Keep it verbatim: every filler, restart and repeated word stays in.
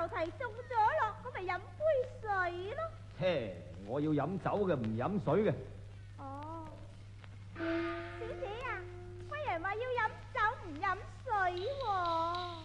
提中咗咯，咁咪飲杯水咯。 切，我要飲酒嘅，唔飲水嘅。